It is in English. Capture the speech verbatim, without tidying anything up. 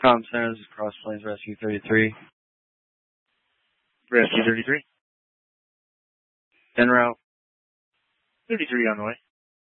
Com Center, this is Cross Plains Rescue thirty-three. Rescue thirty-three. En route. thirty-three on the way.